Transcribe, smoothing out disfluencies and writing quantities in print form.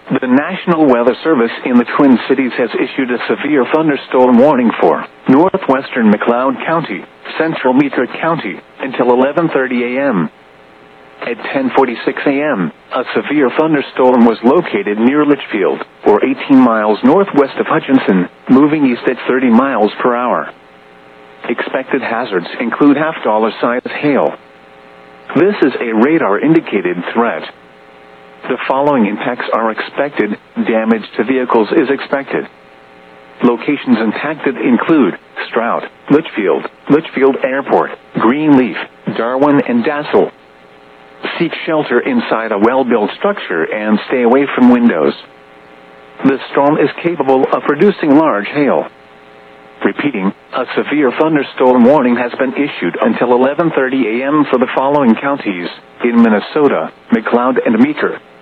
The National Weather Service in the Twin Cities has issued a severe thunderstorm warning for northwestern McLeod County, central Meeker County, until 11:30 a.m. At 10:46 a.m., a severe thunderstorm was located near Litchfield, or 18 miles northwest of Hutchinson, moving east at 30 miles per hour. Expected hazards include half-dollar-size hail. This is a radar-indicated threat. The following impacts are expected. Damage to vehicles is expected. Locations impacted include Strout, Litchfield Airport, Greenleaf, Darwin, and Dassel. Seek shelter inside a well-built structure and stay away from windows. The storm is capable of producing large hail. Repeating, a severe thunderstorm warning has been issued until 11:30 a.m. for the following counties in Minnesota: McLeod and Meeker.